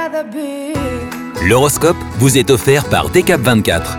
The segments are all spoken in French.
L'horoscope vous est offert par Decap24.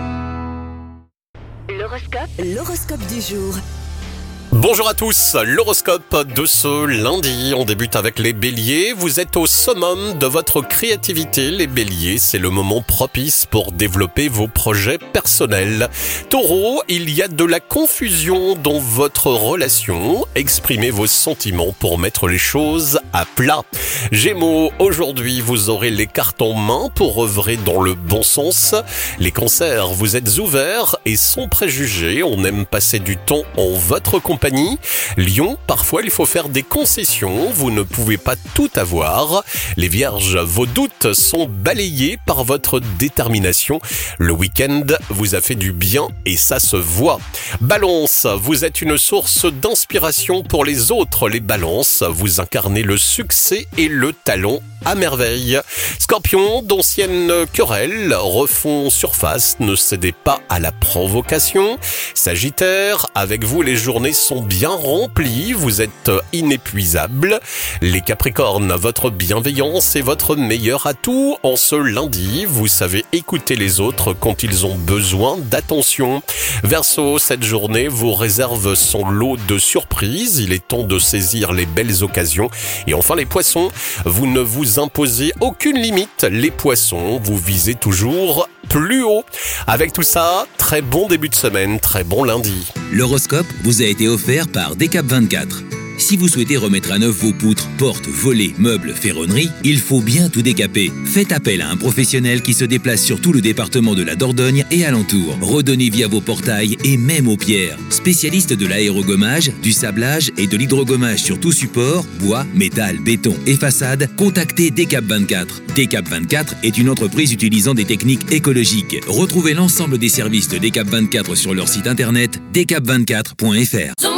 L'horoscope du jour. Bonjour à tous, l'horoscope de ce lundi, on débute avec les béliers. Vous êtes au summum de votre créativité, les béliers, c'est le moment propice pour développer vos projets personnels. Taureau, il y a de la confusion dans votre relation, exprimez vos sentiments pour mettre les choses à plat. Gémeaux, aujourd'hui vous aurez les cartes en main pour œuvrer dans le bon sens. Les cancers, vous êtes ouverts et sans préjugés, on aime passer du temps en votre compagnie. Lion, parfois il faut faire des concessions, vous ne pouvez pas tout avoir. Les vierges, vos doutes sont balayés par votre détermination. Le week-end vous a fait du bien et ça se voit. Balance, vous êtes une source d'inspiration pour les autres. Les balances, vous incarnez le succès et le talent à merveille. Scorpion, d'anciennes querelles refont surface, ne cédez pas à la provocation. Sagittaire, avec vous les journées sont bien remplies, vous êtes inépuisable. Les Capricornes, votre bienveillance est votre meilleur atout. En ce lundi, vous savez écouter les autres quand ils ont besoin d'attention. Verseau, cette journée vous réserve son lot de surprises, il est temps de saisir les belles occasions. Et enfin les Poissons, vous ne vous imposez aucune limite. Les Poissons, vous visez toujours plus haut. Avec tout ça, très bon début de semaine, très bon lundi. L'horoscope vous a été offert par Decap24. Si vous souhaitez remettre à neuf vos poutres, portes, volets, meubles, ferronneries, il faut bien tout décaper. Faites appel à un professionnel qui se déplace sur tout le département de la Dordogne et alentour. Redonnez vie à vos portails et même aux pierres. Spécialiste de l'aérogommage, du sablage et de l'hydrogommage sur tout support, bois, métal, béton et façade, contactez Decap24. Decap24 est une entreprise utilisant des techniques écologiques. Retrouvez l'ensemble des services de Decap24 sur leur site internet decap24.fr.